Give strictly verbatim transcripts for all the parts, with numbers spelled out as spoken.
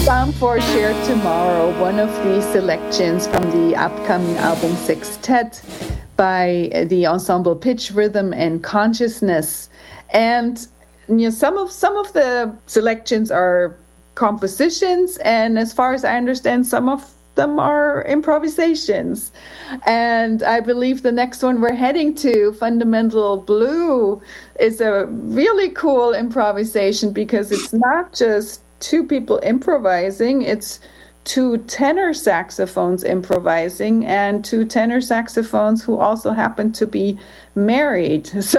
Sound for Share Tomorrow, one of the selections from the upcoming album Sextet by the ensemble Pitch, Rhythm, and Consciousness. And you know, some of some of the selections are compositions, and as far as I understand, some of them are improvisations. And I believe the next one we're heading to, Fundamental Blue, is a really cool improvisation because it's not just two people improvising, it's two tenor saxophones improvising and two tenor saxophones who also happen to be married. So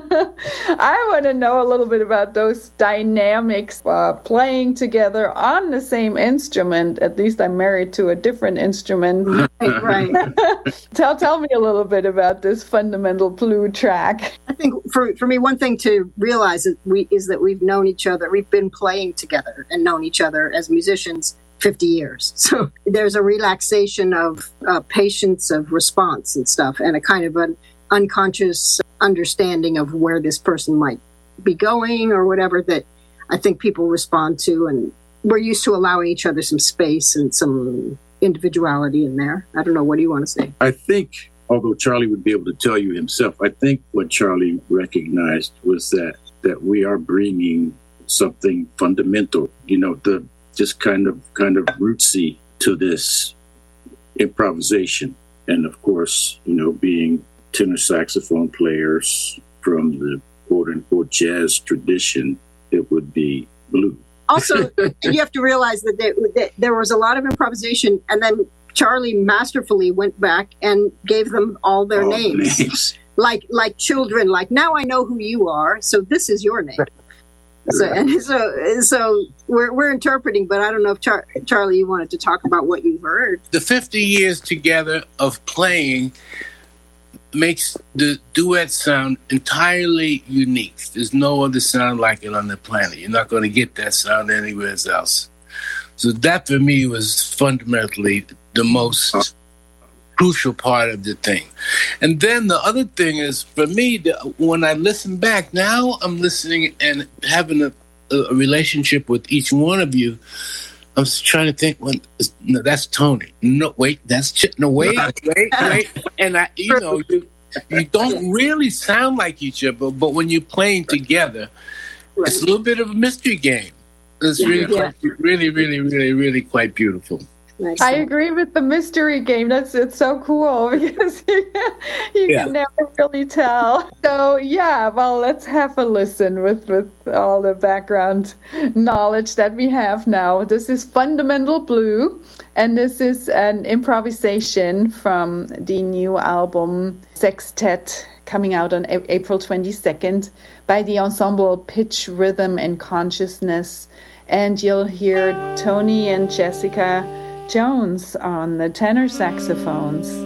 I want to know a little bit about those dynamics, uh, playing together on the same instrument. At least I'm married to a different instrument. Right, right. tell tell me a little bit about this Fundamental Blue track. I think for for me, one thing to realize is, we, is that we've known each other. We've been playing together and known each other as musicians fifty years. So there's a relaxation of uh, patience, of response and stuff, and a kind of an unconscious understanding of where this person might be going or whatever that I think people respond to. And we're used to allowing each other some space and some individuality in there. I don't know. What do you want to say? I think, although Charlie would be able to tell you himself, I think what Charlie recognized was that that we are bringing something fundamental, you know, the just kind of kind of rootsy to this improvisation. And of course, you know, being tenor saxophone players from the quote unquote jazz tradition, it would be blue. Also, you have to realize that there, that there was a lot of improvisation, and then Charlie masterfully went back and gave them all their All names. names. Like like children, like, now I know who you are, so this is your name. So, and so, so we're we're interpreting, but I don't know if Char- Charlie, you wanted to talk about what you heard. The fifty years together of playing makes the duet sound entirely unique. There's no other sound like it on the planet. You're not going to get that sound anywhere else. So that for me was fundamentally the most crucial part of the thing. And then the other thing is, for me, the, when I listen back, now I'm listening and having a, a relationship with each one of you. I'm just trying to think, when no, that's Tony. No, wait, that's Ch- no, wait, wait, wait. And I, you know, you, you don't really sound like each other, but when you're playing together, right. It's a little bit of a mystery game. It's really, yeah. quite, really, really, really, really quite beautiful. Nice. I agree with the mystery game. That's it's so cool because you, you yeah. can never really tell. So yeah, well, let's have a listen with, with all the background knowledge that we have now. This is Fundamental Blue, and this is an improvisation from the new album Sextet, coming out on a- April twenty-second by the ensemble Pitch, Rhythm, and Consciousness. And you'll hear Tony and Jessica Jones on the tenor saxophones.